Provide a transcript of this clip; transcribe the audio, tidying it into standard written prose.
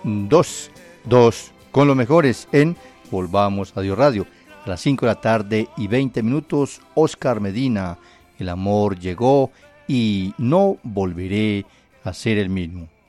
2 con los mejores en Volvamos a Dios Radio. A las 5 de la tarde y 20 minutos, Oscar Medina, El amor llegó y no volveré a ser el mismo.